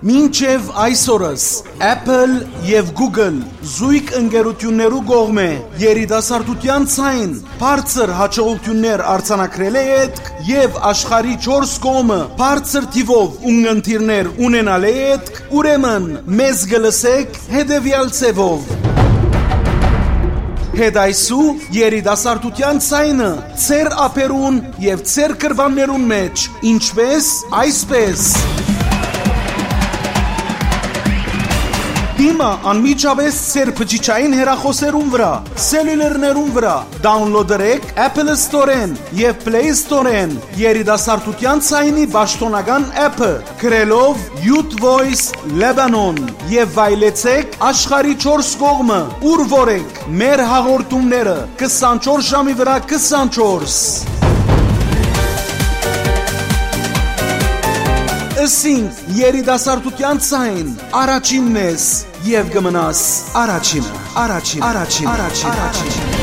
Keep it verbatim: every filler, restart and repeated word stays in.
Մինչև այսօրս Apple և Google զույգ ընկերություններու կողմէ երիտասարդության ցայն բարձր հաջողություններ արձանագրել է ետք և աշխարհի չորս կողմը բարձր թիվով ունգընտիրներ ունենալ է ետք, ուրեմն մեզ գլսեք հետևյալ ձևով. Հետայսու երիտասարդության ցայնը ծեր ափերուն և ծեր կրվաններուն մեջ, ինչպես այսպես. Հիմա անմիջապես ծեր բջիջային հեռախոսերուն վրա, սելյուլերներուն վրա դաունլոդերեք Apple Store-ն և Play Store-ն երիտասարդության ցայնի պաշտոնական app-ը, գրելով Youth Voice Lebanon և վայելեցեք աշխարհի չորս կողմը, ուր որ եք մեր հաղորդումները քսանչորս ժամի վրա քսանչորս։ Ասինք երիտասարդության ցայն, առաջինն ես և գմնաս առաջինը, առաջին, առաջին, առաջին, առաջին։